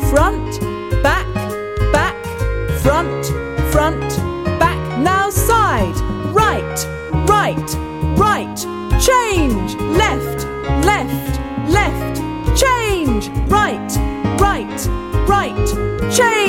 front, back, back, front, front, back. Now side, right, right, right. Change, left, left, left. Change, right, right, right. Change.